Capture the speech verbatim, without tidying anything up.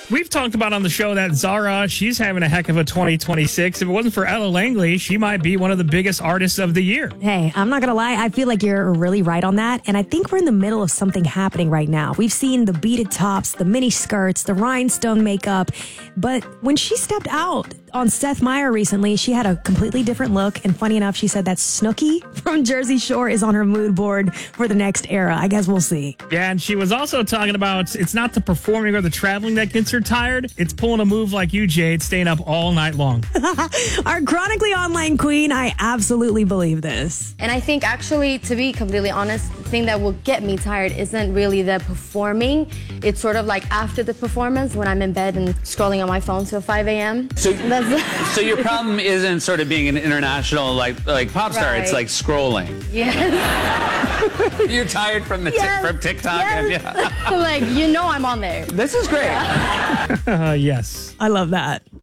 We've talked about on the show that Zara, she's having a heck of a twenty twenty-six. If it wasn't for Ella Langley, she might be one of the biggest artists of the year. Hey, I'm not going to lie. I feel like you're really right on that. And I think we're in the middle of something happening right now. We've seen the beaded tops, the mini skirts, the rhinestone makeup. But when she stepped out on Seth Meyer recently, she had a completely different look. And funny enough, she said that Snooki from Jersey Shore is on her mood board for the next era. I guess we'll see. Yeah, and she was also talking about it's not the performing or the traveling that gets her tired. It's pulling a move like you, Jade, staying up all night long. Our chronically online queen, I absolutely believe this. And I think actually, to be completely honest, the thing that will get me tired isn't really the performing. It's sort of like after the performance when I'm in bed and scrolling on my phone till five a.m. So, That's so your problem isn't sort of being an international like like pop star. Right. It's like scrolling. Yes. You're tired from the Yes. t- from TikTok. Yes. And, yeah. Like, you know I'm on there. This is great. Uh, yes. I love that.